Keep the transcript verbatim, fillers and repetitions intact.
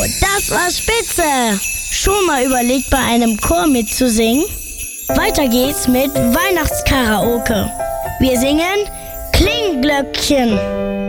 das war spitze! Schon mal überlegt, bei einem Chor mitzusingen? Weiter geht's mit Weihnachtskaraoke. Wir singen Klingglöckchen.